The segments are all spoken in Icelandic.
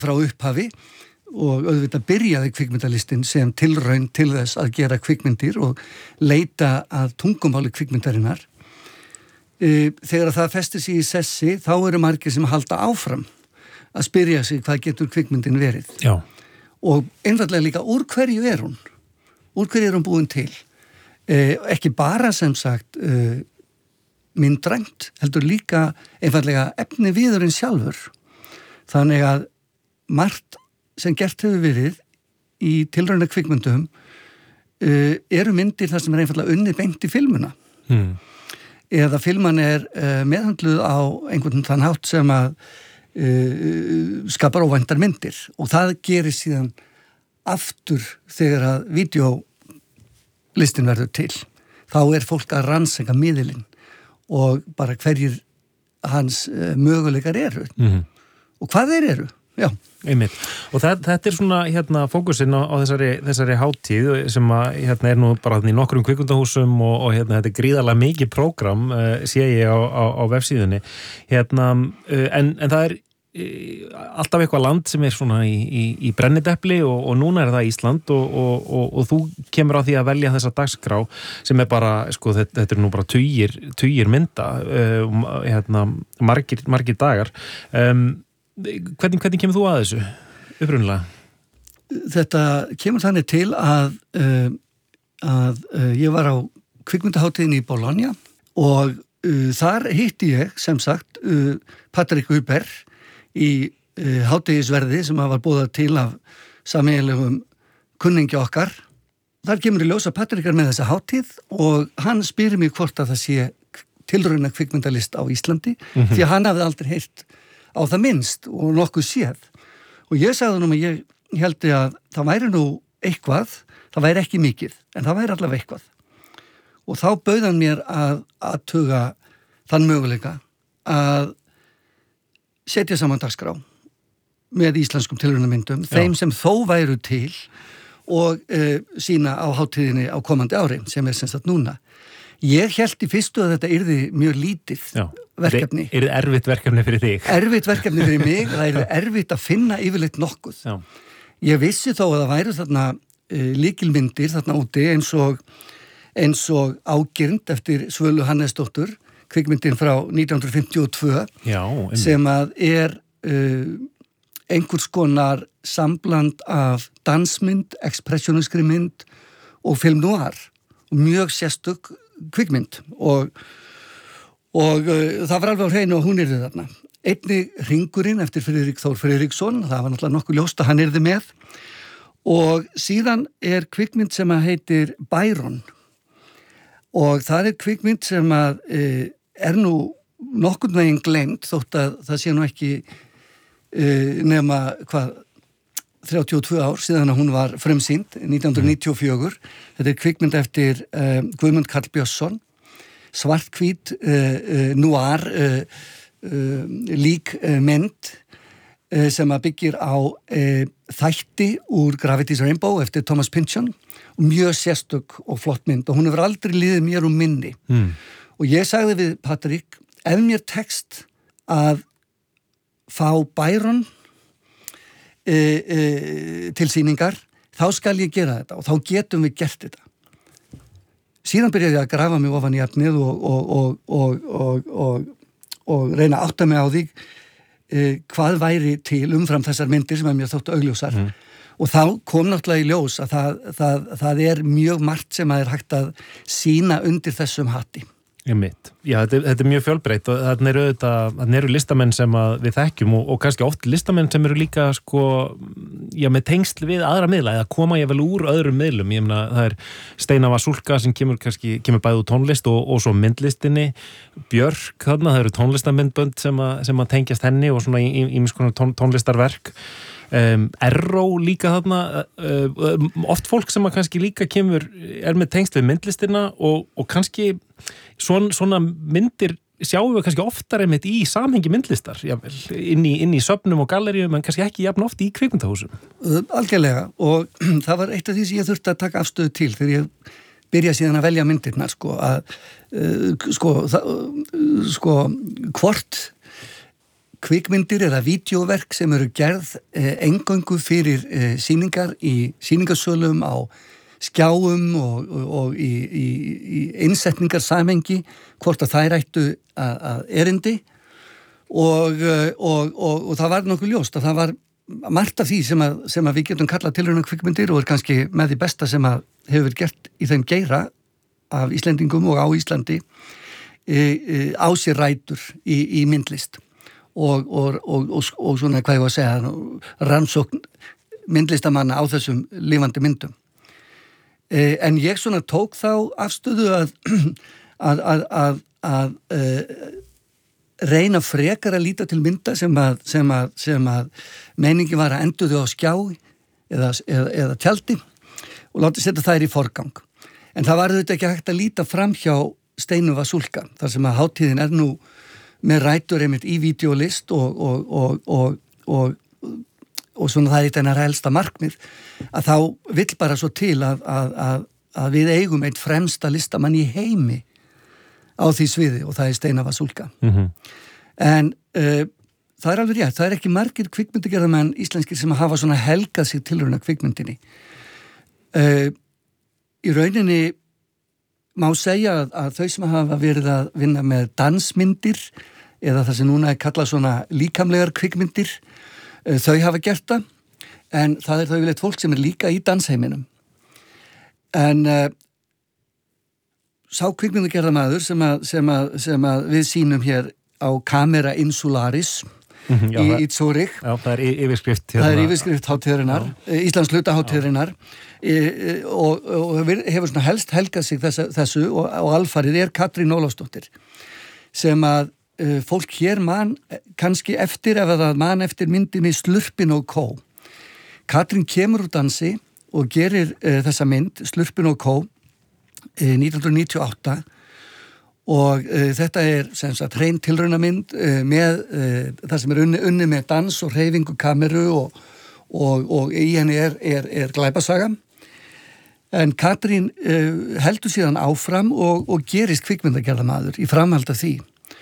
frá upphafi og auðvitað byrjaði kvikmyndalistin sem tilraun til þess að gera kvikmyndir og leita að tungumáli kvikmyndarinnar. Þegar það festir sig í sessi, þá eru margir sem halda áfram að spyrja sig hvað getur kvikmyndin verið. Já. Og einfaldlega líka úr hverju er hún? Úr hverju er hún búin til? Ekki bara sem sagt myndrænt, heldur líka einfaldlega efni viðurinn sjálfur. Þannig að margt sem gert hefur verið í tilrauna kvikmyndum eru myndir þar sem er einfaldlega unnið beint í filmuna. Eða filman er meðhandluð á einhvern þann hátt sem að skapar óvæntar myndir og það gerir síðan aftur þegar að vídeólistin verður til. Þá er fólk að rannsaka miðilinn og bara hverjir hans möguleikar eru. Og hvað þeir eru? Já. Einmitt. Og þetta er svona fókusinn á þessari hátíð sem að er nú bara í nokkrum kvikmyndahúsum og þetta er gríðarlega mikið prógram sé ég á vefsíðunni. En það er alltaf eitthvað land sem er svona í brennidepli og núna er það Ísland og þú kemur á því að velja þessa dagskrá sem er bara, sko, þetta er nú bara tugir mynda, margir dagar. Hvernig kemur þú að þessu upprunnilega? Þetta kemur þannig til að ég var á kvikmyndaháttíðinni í Bologna og þar hitti ég sem sagt Patrik Huber í hátíðisverði sem var boðað til af sameiginlegum kunningi okkar. Þar kemur í ljós að Patrik er með þessa hátíð og hann spyrir mig hvort að það sé tilrauna kvikmyndalist á Íslandi því að hann hafði aldrei heyrt á það minnst og nokkuð séð. Og ég sagði honum að ég held að það væri nú eitthvað, það væri ekki mikið, en það væri allavega eitthvað. Og þá bauð hann mér að athuga þann möguleika að setja saman dagskrá með íslenskum tilraunamyndum, þeim sem þó væru til og sína á hátíðinni á komandi ári, sem er sem sagt núna. Ég held í fyrstu að þetta yrði mjög lítið verkefni. Yrði erfitt verkefni fyrir þig? Erfitt verkefni fyrir mig, það yrði erfitt að finna yfirleitt nokkuð. Já. Ég vissi þó að það væru þarna lykilmyndir þarna úti eins og Ágirnd eftir Svölu Hannesdóttur, kvikmyndin frá 1952, sem að er einhvers konar sambland af dansmynd, expressionískri mynd og film noir og mjög sérstök kvikmynd og það var alveg á hreinu og hún yrði þarna. Einnig Hringurinn eftir Friðrik Þór Friðriksson, það var náttúrulega nokkuð ljóst að hann yrði með og síðan er kvikmynd sem að heitir Byron og það er kvikmynd sem að er nú nokkurn veginn gleymd þótt að það sé nú ekki nema 32 ár síðan að hún var frumsýnd 1994. Þetta er kvikmynd eftir Guðmund Karl Björnsson, svarthvít noir lík mynd sem að byggir á þætti úr Gravity's Rainbow eftir Thomas Pynchon og mjög sérstök og flott mynd og hún hefur aldrei liðið mér minni. Og ég sagði við Patrik, ef mér tekst að fá Byron til sýningar, þá skal ég gera þetta og þá getum við gert þetta. Síðan byrjaði ég að grafa mig ofan í efnið og reyna að átta mig á því hvað væri til umfram þessar myndir sem er mér þóttu augljósar. Og þá kom náttúrulega í ljós að það er mjög margt sem að er hægt að sýna undir þessum hatti. Já, þetta er mjög fjölbreytt og þarna eru listamenn sem við þekkjum og kannski oft listamenn sem eru líka með tengsl við aðra miðla eða koma ég vel úr öðrum miðlum. Ég meina, það er Steina Vasulka sem kemur bæði úr tónlist og svo myndlistinni, Björk þarna, það eru tónlistarmyndbönd sem að tengjast henni og svona ýmis konar tónlistarverk. Erró líka þarna, oft fólk sem að kannski líka er með tengsl við myndlistina og kannski svona myndir sjáum við kannski oftar einmitt í samhengi myndlistar, inn í söfnum og galleríum en kannski ekki jafn oft í kvikmyndahúsum. Algjörlega og það var eitt af því sem ég þurfti að taka afstöðu til þegar ég byrja síðan að velja myndirnar hvort kvikmyndir eða vídeóverk sem eru gerð eingöngu fyrir sýningar í sýningarsölum á skjáum og í innsetningarsamhengi, hvort að þær ættu að erindi og það var nokkuð ljóst að það var margt af því sem að við getum kallað tilrauna kvikmyndir og kannski með því besta sem að hefur verið gert í þeim geira af Íslendingum og á Íslandi á sér rætur í myndlist og svona hvað ég var að segja rannsókn myndlistamanna á þessum lifandi myndum. En ég svona tók þá afstöðu að reyna frekar að líta til mynda sem að meiningi var að endur þau á skjá eða tjaldi og láta setja þær í forgang. En það var auðvitað ekki hægt að líta fram hjá Steinu Vasulka, þar sem að hátíðin nú með rætur einmitt í vídeólist og svona það er þetta helsta markmið, að þá vill bara svo til að við eigum einn fremsta listamann í heimi á því sviði og það er Steina Vasulka. En það er alveg rétt, það er ekki margir kvikmyndagerðarmenn íslenskir sem hafa svona helgað sig tilrauna kvikmyndinni. Í rauninni má segja að þau sem hafa verið að vinna með dansmyndir eða það sem núna er kallað svona líkamlegar kvikmyndir, þau hafa gert það, en það er þau yfirleitt fólk sem er líka í dansheiminum. En sá kvikmyndagerðarmaður sem að við sýnum hér á Camera Insularis í Zúrich. Já, það er yfirskrift hérna. Það er yfirskrift hátíðarinnar, Íslands hlutahátíðarinnar og hefur svona helst helgað sig þessu og alfarið Katrín Ólafsdóttir sem að fólk hér man kannski eftir ef það man eftir myndinni Slurpin og Kó. Katrín kemur úr dansi og gerir þessa mynd Slurpin og Kó 1998 og þetta er sem sagt hrein tilraunamynd með það sem er unni með dans og hreyfingu kameru og í henni er glæpasaga. En Katrín heldur síðan áfram og gerist kvikmyndagerðarmaður í framhald af því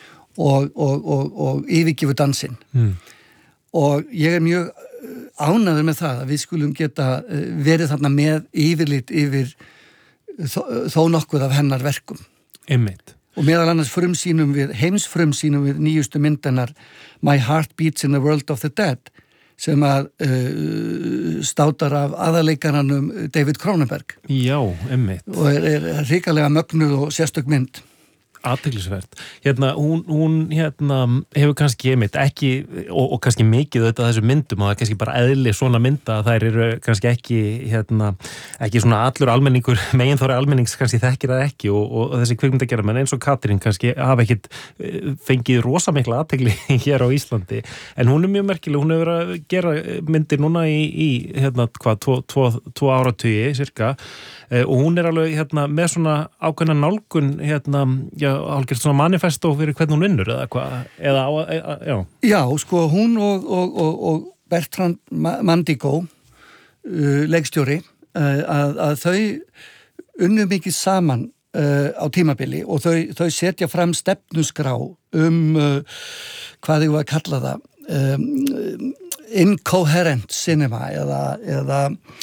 og yfirgefur dansinn. Og ég er mjög ánægður með það að við skulum geta verið þarna með yfirlit yfir þó nokkuð af hennar verkum. Einmitt. Og meðal annars heimsfrumsýnum við nýjustu myndanar My Heart Beats in the World of the Dead sem að státar af aðaleikaranum David Cronenberg. Já, einmitt. Og er hrikalega mögnuð og sérstök mynd. Athyglisvert. Hún hefur kannski einmitt ekki, og kannski mikið auðvitað þessu myndum, og það er kannski bara eðli svona mynda að þær eru kannski ekki svona allur almenningur, meginþóri almennings kannski þekkir það ekki og þessi kvikmyndagerðarmenn eins og Katrín kannski hafa ekkit fengið rosa mikla athygli hér á Íslandi, en hún er mjög merkileg, hún hefur að gera myndir núna í 2 áratugi cirka, og hún er alveg með svona ákveðna nálgun algjört svona manifesto fyrir hvernig hún vinnur eða hvað, Já, sko hún og Bertrand Mandigo leikstjóri að þau unnu mikið saman á tímabili og þau setja fram stefnuskrá hvað ég var að kalla það incoherent cinema eða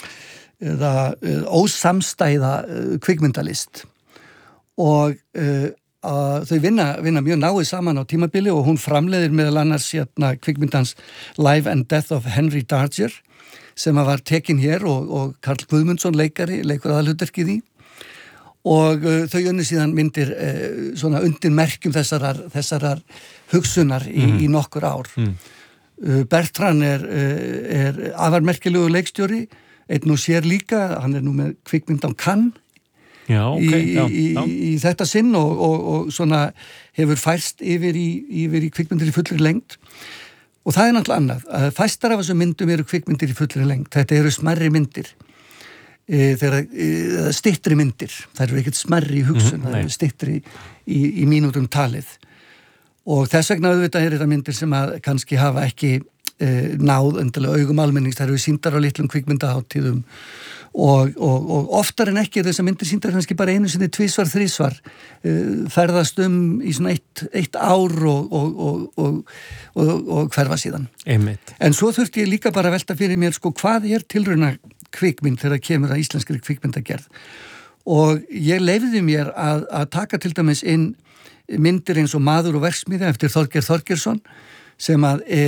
ósamstæða kvikmyndalist og þau vinna mjög náið saman á tímabili og hún framleiðir meðal annars kvikmyndans Life and Death of Henry Darger sem var tekin hér og Karl Guðmundsson leikur aðalhlutverkið í og þau unnu síðan myndir svona undir merkjum þessarar hugsunar í nokkur ár. Bertrand er afarmerkilegu leikstjóri, einn og sér líka, hann er nú með kvikmynd á Cannes í þetta sinn og svona hefur færst yfir í kvikmyndir í fullri lengd og það er náttúrulega annað. Fæstar af þessum myndum eru kvikmyndir í fullri lengd, þetta eru smærri myndir styttri myndir, það eru ekkert smærri í hugsun, það eru styttri í mínútum talið og þess vegna auðvitað er þetta myndir sem að kannski hafa ekki náð endilega augum almennings, það eru sýndar á litlum kvikmyndaháttíðum og oftar en ekki þessar myndir sýndar kannski bara einu sinni, tvisvar, þrisvar, ferðast í svona eitt ár og hverfa síðan. Einmitt. En svo þurfti ég líka bara að velta fyrir mér, sko, hvað tilrauna kvikmynd þegar kemur að íslenskri kvikmyndagerð? Og ég leyfði mér að taka til dæmis inn myndir eins og Maður og verksmiðja eftir Þorgeir Þorgeirsson, sem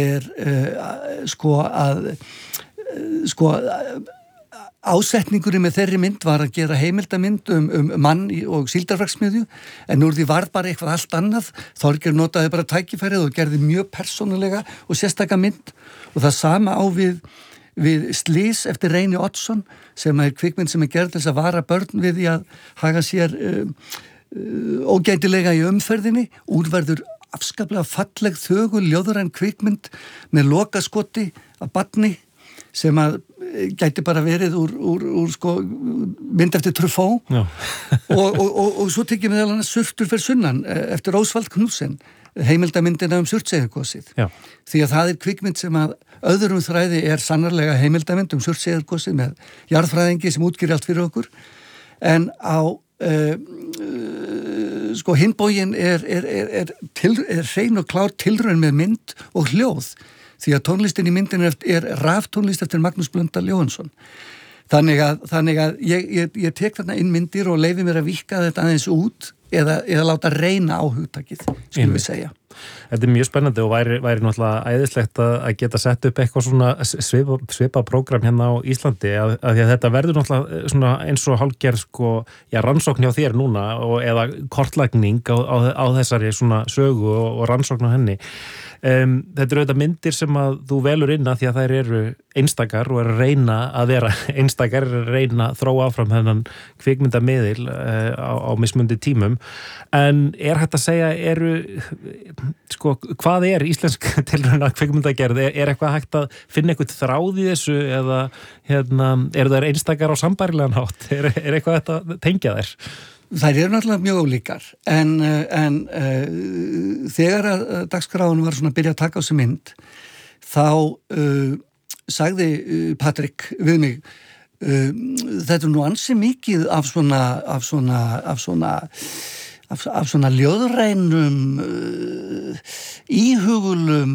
ásetningurinn með þeirri mynd var að gera heimildamynd mann og síldarverksmiðju, en úr því var bara eitthvað allt annað. Þorgeir notaði bara tækifærið og gerði mjög persónulega og sérstaka mynd, og það sama á við Slys eftir Reyni Oddsson, sem kvikmynd sem gerð þess að vara börn við því að haga sér ógætilega í umferðinni. Úrverður afskaplega falleg, þögul, ljóðræn kvikmynd með lokaskoti af barni sem gæti bara verið úr sko, mynd eftir Truffaut. og svo tekið meðal annars Surtur fyrir sunnan eftir Ósvald Knudsen, heimildamyndina Surtseyjargosið. Því að það kvikmynd sem að öðrum þræði sannarlega heimildamynd Surtseyjargosið með jarðfræðingi sem útskýrir allt fyrir okkur, en á sko hinbógin hrein og klár tilraun með mynd og hljóð, því að tónlistin í myndinu raftónlist eftir Magnús Blöndal Jóhannsson. Þannig að ég tek þarna inn myndir og leyfi mér að víkka þetta aðeins út eða láta reyna á hugtakið, skulum við segja. Þetta mjög spennandi og væri náttúrulega æðislegt að geta sett upp eitthvað svona svipað prógram hérna á Íslandi, að því að þetta verður náttúrulega svona eins og hálfgerð sko, rannsókn hjá þér núna eða kortlagning á þessari svona sögu og rannsókn á henni. Þetta eru auðvitað myndir sem að þú velur inn að því að þær eru einstakar og að reyna að vera einstakar, reyna að þróa áfram þennan kvikmyndamiðil á mismundi tímum, en hægt að segja sko, hvað íslensk tilrauna kvikmyndagerð? Eitthvað hægt að finna eitthvað þráð í þessu eða eru þær einstakar á sambærilegan hátt? Eitthvað hægt að tengja þær? Þær eru náttúrulega mjög ólíkar, en þegar að dagskráin var svona að byrja að taka á sig mynd, þá sagði Patrik við mig, þetta nú ansi mikið af svona ljóðrænum, íhugulum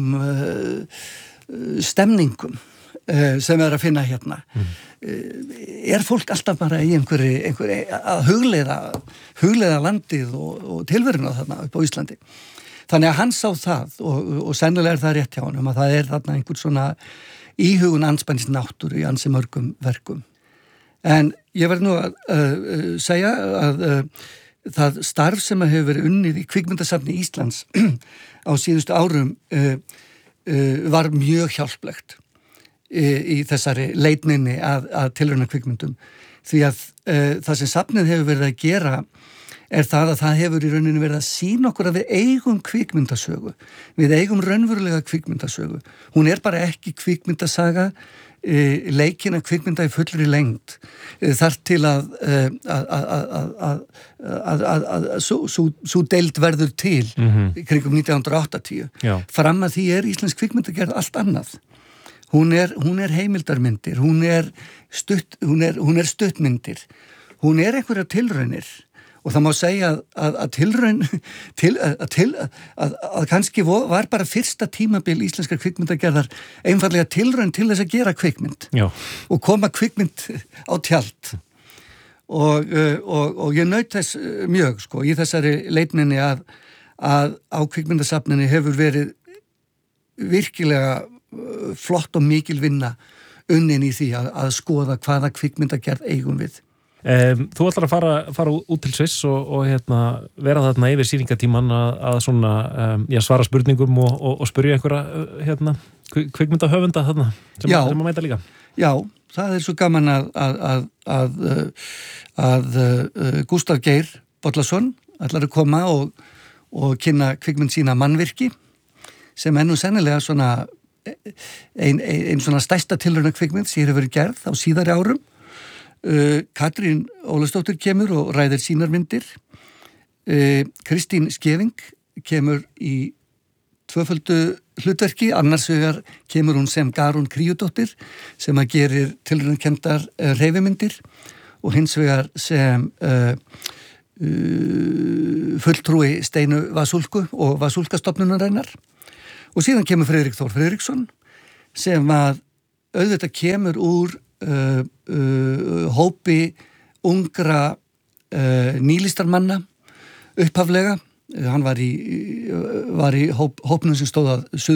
stemningum sem að finna hérna. Fólk alltaf bara í einhverju að hugleiða landið og tilveruna þarna upp á Íslandi. Þannig að hann sá það og sennilega það rétt hjá honum að það þarna einhver svona íhugun andspænis náttúru í ansi mörgum verkum. En ég verð nú að segja að það starf sem hefur verið unnið í kvikmyndasafni Íslands á síðustu árum var mjög hjálplegt í þessari leitninni að tilrauna kvikmyndum, því að það sem safnið hefur verið að gera það að það hefur í rauninni verið að sýna okkur að við eigum kvikmyndasögu, við eigum raunverulega kvikmyndasögu. Hún bara ekki kvikmyndasaga, leikina kvikmynda í fullri lengd, þar til að sú deild verður til kringum 1980. Fram að því íslensk kvikmyndagerð allt annað. Hún heimildarmyndir, hún stuttmyndir, hún einhverjar tilraunir, og það má segja að kannski var bara fyrsta tímabil íslenskar kvikmyndagerðar einfallega tilraun til þess að gera kvikmynd. Já. Og koma kvikmynd á tjald. Og ég naut þess mjög sko, í þessari leitninni að á kvikmyndasafninni hefur verið virkilega flott og mikil vinna unnin í því að skoða hvaða kvikmyndagerð eigum við. Þú ætlar að fara út til Sviss og vera þarna yfir sýningatíman að svona, svara spurningum og spyrja einhverja kvikmyndahöfunda þarna sem að mæta líka. Já, það svo gaman að Gústaf Geir Bollason ætlar að koma og kynna kvikmynd sína Mannvirki, sem nú sennilega svona ein svona stærsta tilrauna kvikmynd sem hefur verið gerð á síðari árum. Katrín Ólafsdóttir kemur og ræðir sínar myndir. Kristín Skeving kemur í tvöföldu hlutverki, annars vegar kemur hún sem Garún Kríudóttir sem að gerir tilraunakendar hreyfimyndir og hins vegar sem fulltrúi Steinu Vasulku og Vasulkastofnunarinnar og síðan kemur Friðrik Þór Friðriksson sem að auðvitað kemur úr hópi ungra nýlistarmanna upphaflega, hann var í hópnum sem stóð að